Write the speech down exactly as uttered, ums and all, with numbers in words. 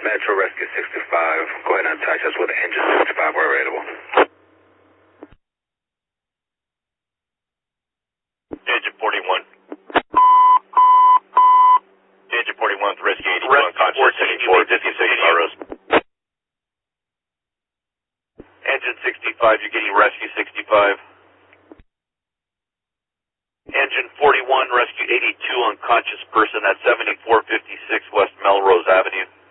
Metro Rescue sixty-five, go ahead and attach us with the engine sixty-five are available. Engine forty-one. Engine forty-one, Rescue eighty-two, Rescue unconscious, fourteen, four you fifty-six, need Rose. Engine sixty-five, you're getting Rescue sixty-five. Engine forty-one, Rescue eighty-two, unconscious person at seventy-four fifty-six West Melrose Avenue.